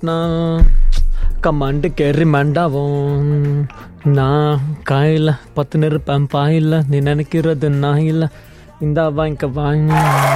மாட்டினா கமாண்டுக்கு ரிமாண்ட் ஆகும். நான் காயில் 10 நிருப்பேன் பாயில், நீ நினைக்கிறது நான் இல்லை, இந்த வாங்க வாங்க.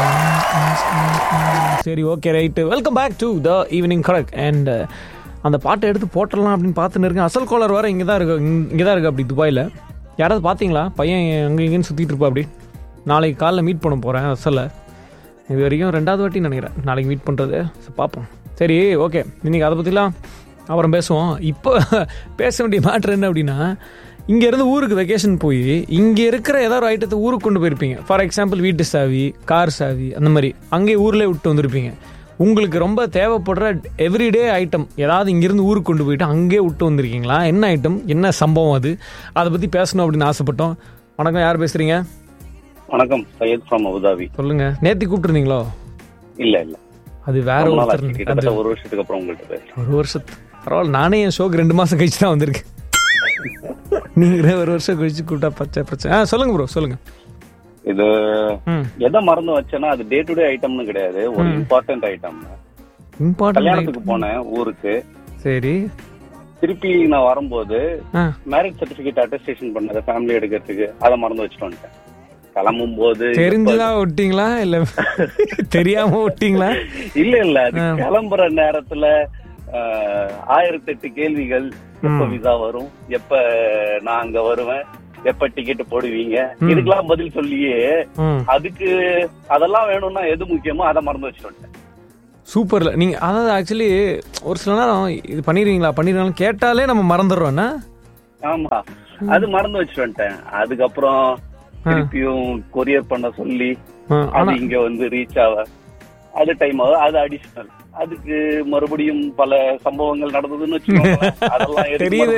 சரி, okay, right. Welcome back to the evening correct. And அந்த பாட்டை எடுத்து போட்டலாம் அப்படின்னு பார்த்துன்னு இருக்கேன். அசல் காலர் வர இங்கே தான் இருக்கு அப்படி துபாயில். யாராவது பார்த்தீங்களா? பையன் அங்கே இங்கேன்னு சுற்றிட்டு இருப்பா அப்படி. நாளைக்கு காலைல மீட் பண்ண போகிறேன் அசலை. இது வரைக்கும் 2வது வாட்டி நினைக்கிறேன் நாளைக்கு மீட் பண்ணுறது. பார்ப்போம். சரி, ஓகே, இன்றைக்கி அதை பற்றிலாம் அப்புறம் பேசுவோம். இப்போ பேச வேண்டிய மேட்ரு என்ன அப்படின்னா, இங்கேருந்து ஊருக்கு வெக்கேஷன் போய் இங்கே இருக்கிற ஏதாவது ஒரு ஐட்டத்தை ஊருக்கு கொண்டு போயிருப்பீங்க. ஃபார் எக்ஸாம்பிள் வீட்டு சாவி, கார் சாவி, அந்த மாதிரி அங்கேயே ஊரில் விட்டு வந்திருப்பீங்க. உங்களுக்கு ரொம்ப தேவைப்படுற எவ்ரிடே ஐட்டம் ஏதாவது இங்கேருந்து ஊருக்கு கொண்டு போயிட்டு அங்கேயே விட்டு வந்திருக்கீங்களா? என்ன ஐட்டம், என்ன சம்பவம் அது, அதை பற்றி பேசணும் அப்படின்னு ஆசைப்பட்டோம். வணக்கம், யார் பேசுகிறீங்க? வணக்கம், சையத் ஃப்ரம் அபுதாபி. சொல்லுங்க. நேத்தி கூப்பிட்டுருந்தீங்களோ? இல்ல அது வேற ஒருத்தர். ஒரு வருஷத்துக்கு அப்புறம் உங்கள்கிட்ட பேசுறேன். ஒரு வருஷத்துக்கு பரவாயில்ல. நானே என் ஷோக்கு 2 மாசம் கழிச்சு தான் வந்திருக்கேன். நீங்களே ஒரு வருஷம் கழிச்சு கூப்பிட்டா பிரச்சனை. சொல்லுங்க ப்ரோ, சொல்லுங்க. இது எதை மறந்து வச்சேன்னா அது டே டு டே ஐட்டம்னு கிடையாது, ஒரு இம்பார்ட்டன்ட் ஐட்டம். கல்யாணத்துக்கு போனேன் ஊருக்கு. சரி. திருப்பி நான் வரும்போது மேரேஜ் சர்டிபிகேட் அட்டஸ்டேஷன் பண்ணத ஃபேமிலி எடுக்கிறதுக்கு அதை மறந்து வச்சுட்டு வந்துட்டேன். கிளம்பும் போது தெரிஞ்சுதான் ஒட்டிங்களா இல்ல தெரியாம ஒட்டிங்களா? இல்ல அது கிளம்புற நேரத்துல 1008 கேள்விகள். எப்ப விசா வரும், எப்ப நான் அங்க வருவேன், எப்ப டிக்கெட் போடுவீங்க, இதுக்கெல்லாம் பதில் சொல்லியே அதுக்கு அதெல்லாம் வேணும்னா எது முக்கியமோ அதை மறந்து வச்சுட்டு வந்துட்டேன். சூப்பர்ல. நீங்க அதாவது ஆக்சுவலி ஒரு சில நேரம் இது பண்ணிடுவீங்களா கேட்டாலே நம்ம மறந்துடுறோம்னா. ஆமா, அது மறந்து வச்சுட்டு வந்துட்டேன். அதுக்கப்புறம் திருப்பியும் கொரியர் பண்ண சொல்லி அது இங்க வந்து ரீச் ஆக அது டைம் ஆகும். அது அடிஷனல். அதுக்கு மறுபடியும் பல சம்பவங்கள் நடந்ததுன்னு வச்சுக்கோங்க. அதெல்லாம்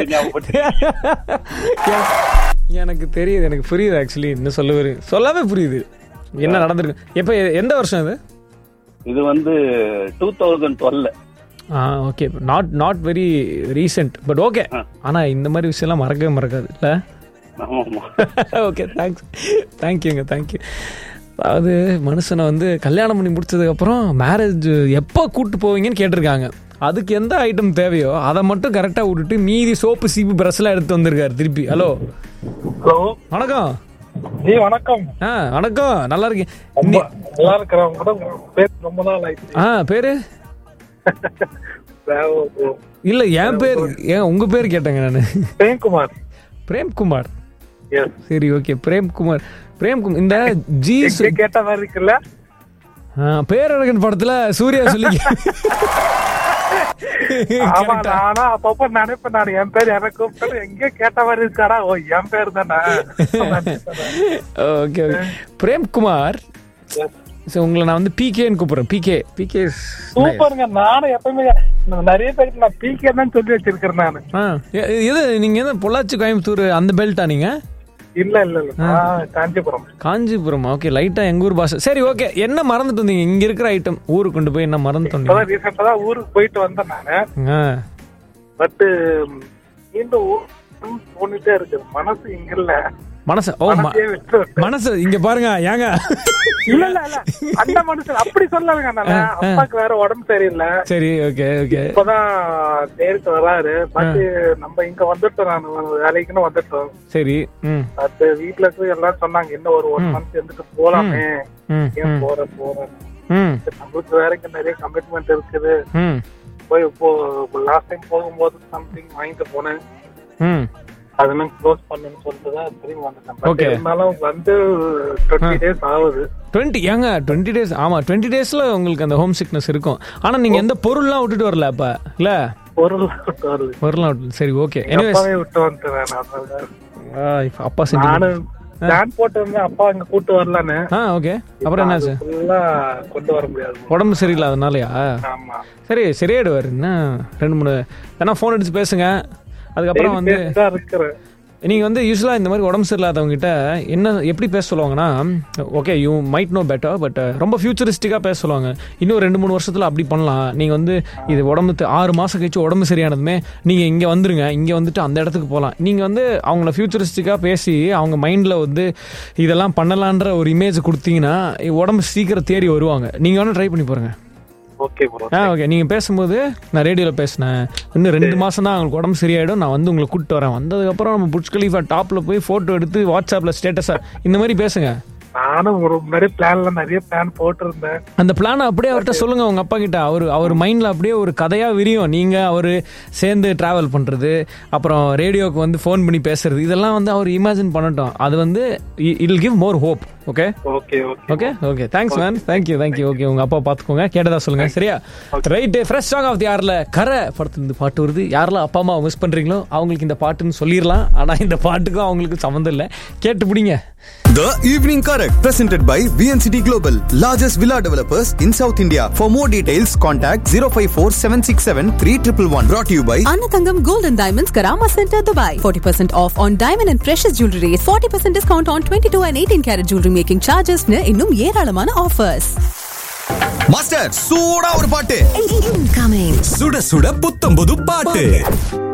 எனக்கு தெரியுது, எனக்கு புரியுது. ஆக்சுவலி என்ன சொல்லவே புரியுது என்ன நடந்திருக்கு. எப்ப, எந்த வருஷம் இது? இது வந்து 2012. Okay, not very recent, but okay. ஆனா இந்த மாதிரி விஷயம்லாம் மறக்கவே மறக்காது இல்ல? ஓகே, தேங்க்யூங்க. அதாவது மனுஷனை வந்து கல்யாணம் பண்ணி முடிச்சதுக்கப்புறம் மேரேஜ் எப்போ கூப்பிட்டு போவீங்கன்னு கேட்டிருக்காங்க. அதுக்கு எந்த ஐட்டம் தேவையோ அதை மட்டும் கரெக்டாக விட்டுட்டு மீதி சோப்பு சீப்பு பிரஷ்லாம் எடுத்து வந்திருக்காரு திருப்பி. ஹலோ வணக்கம். வணக்கம். வணக்கம், நல்லா இருக்கேன். நல்லா இருக்கிறேன். ரொம்ப நாள் ஆயிடுச்சு. பேரு இல்ல, என் பேர் உங்க பேர் கேட்டேங்க நானு. பிரேம்குமார். சரி, ஓகே, பிரேம்குமார். இந்த ஜி கேட்ட மாதிரி இருக்குல்ல, பேரழகன் படத்துல சூர்யா சொல்லி. நானா அப்பப்ப நினைப்பேன், நான் என் பேர் எனக்கு கூப்பிட்டு எங்க கேட்ட மாதிரி இருக்காரா? ஓ, என் பேர் தானே. ஓகே, பிரேம்குமார். உங்களை நான் வந்து பிகேன்னு கூப்பிடுறேன். பிகே சூப்பருங்க. நானும் எப்பவுமே நிறைய பேருக்கு நான் பிகே தான் சொல்லி வச்சிருக்கேன் நானு. இது நீங்க என்ன பொள்ளாச்சி கோயம்புத்தூர் அந்த பெல்ட்டா நீங்க? இல்ல காஞ்சிபுரம். ஓகே, லைட்டா எங்க ஊர் பாஷை. சரி, ஓகே. என்ன மறந்துட்டு வந்தீங்க இங்க இருக்கிற ஐட்டம்? ஊருக்கு கொண்டு போய் என்ன மறந்துட்டு வந்தீங்க? ரீசெண்டா தான் ஊருக்கு போயிட்டு வந்தேன் நானு. பட் மீண்டும் போனிட்டே இருக்கு. மனசு இங்க இல்ல. மனசு இங்க பாருங்க. ஏங்க இல்ல அந்த மனசு அப்படி சொல்லாங்க. அப்பாக்கு வேற உடம்பு சரியில்லை. சரி, ஓகே. இப்பதான் நேருக்கு வராரு. பட் நம்ம இங்க வந்துட்டோம். நான் வேலைக்குன்னு வந்துட்டோம். சரி. அது வீட்டுல இருந்து எல்லாம் சொன்னாங்க, இன்னும் ஒரு 1 மந்த் இருந்துட்டு போலாமே. ஏன் போறேன் நம்மளுக்கு வேற இங்க நிறைய கமிட்மெண்ட் இருக்குது. போய் இப்போ லாஸ்ட் டைம் போகும்போது சம்திங் வாங்கிட்டு போனேன். அதெல்லாம் க்ளோஸ் பண்ணனும்னு சொல்லிட்டுதான் திரும்பி வந்துட்டேன். இருந்தாலும் வந்து 20 days ஆகுது. 20 days. ஆமா, 20 daysல உங்களுக்கு அந்த ஹோம் சிக்னஸ் இருக்கும். ஆனா நீங்க எந்த பொருள்லாம் விட்டுட்டு வரல அப்ப? இல்ல, பொருள்லாம் விட்டு. சரி, ஓகே. அப்பாவே விட்டு வந்துட்டேன். அப்பா பிளான் போட்டு வந்து அப்பா இங்க கூட்டு வரலான்னு. ஓகே. அப்புறம் என்னாச்சு? கொண்டு வர முடியாது, உடம்பு சரியில்லை அதனாலயா? ஆமா. சரி, சரியாயிடுவாரு. என்ன 2-3 வேணா ஃபோன் அடிச்சு பேசுங்க. அதுக்கப்புறம் வந்து நீங்க வந்து யூஸ்வலா இந்த மாதிரி உடம்பு சரியில்லாதவங்க கிட்ட என்ன எப்படி பேச சொல்லுவாங்கன்னா, okay you might no better, but ரொம்ப ஃபியூச்சரிஸ்டிக்கா பேச சொல்லுவாங்க. இன்னும் 2-3 வருஷத்துல அப்படி பண்ணலாம். நீங்க வந்து இது உடம்பு 6 மாசம் கழிச்சு உடம்பு சரியானதுமே நீங்க இங்க வந்துருங்க, இங்க வந்துட்டு அந்த இடத்துக்கு போகலாம். நீங்க வந்து அவங்கள ஃபியூச்சரிஸ்டிக்கா பேசி அவங்க மைண்ட்ல வந்து இதெல்லாம் பண்ணலான்ற ஒரு இமேஜ் கொடுத்தீங்கன்னா உடம்பு சீக்கிரம் தேடி வருவாங்க. நீங்க வேணா ட்ரை பண்ணி பாருங்க. Okay bro. ஓகே, நீங்க பேசும்போது நான் ரேடியோல பேசினேன், இன்னும் 2 மாசம் தான் அவங்களுக்கு உடம்பு சரியாயிடும், நான் வந்து உங்களை கூப்பிட்டு வரேன், வந்ததுக்கப்புறம் நம்ம புர்ஜ் கலீஃபா டாப்ல போய் போட்டோ எடுத்து வாட்ஸ்அப்ல ஸ்டேட்டஸா இந்த மாதிரி பேசுங்க. நானும் முன்னாடி நிறைய பிளான் போட்டிருந்தேன். அந்த பிளானை அப்படியே அவர்கிட்ட சொல்லுங்க, உங்க அப்பா கிட்ட. அவர் மைண்ட்ல அப்படியே ஒரு கதையா விரியும். நீங்க அவரு சேர்ந்து டிராவல் பண்றது, அப்புறம் ரேடியோக்கு வந்து ஃபோன் பண்ணி பேசுறது, இதெல்லாம் வந்து அவர் இமேஜின் பண்ணட்டும். அது வந்து it will give more hope. Okay okay okay okay, thanks man, thank you. Okay, உங்க அப்பா பாத்துக்கோங்க, கேட்டதா சொல்லுங்க, சரியா? Right, fresh song of the யார்ல கரை படத்துல இருந்து பாட்டு வருது. யாரெல்லாம் அப்பா அம்மா மிஸ் பண்றீங்களோ அவங்களுக்கு இந்த பாட்டுன்னு சொல்லிடலாம். ஆனா இந்த பாட்டுக்கும் அவங்களுக்கு சம்மந்தம் இல்லை, கேட்டு பிடிங்க. The Evening Correct, presented by VNCT Global, largest villa developers in South India. For more details, contact 054-767-3111. Brought to you by Annathangam Gold and Diamonds, Karama Center, Dubai. 40% off on diamond and precious jewelry. 40% discount on 22 and 18 karat jewelry making charges. இன்னும் ஏராளமான offers. Master, சூடா ஒரு பாட்டு. Incoming. சுட சுட புத்தம் புது பாட்டு.